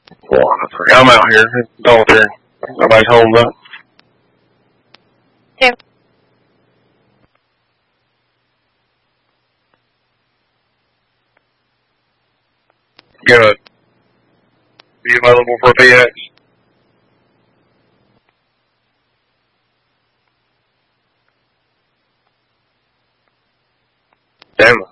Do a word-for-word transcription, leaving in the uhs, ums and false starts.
Well, yeah, I'm out here. Don't there. Nobody's home, but. Yeah. Good. Be available for P X. Damn.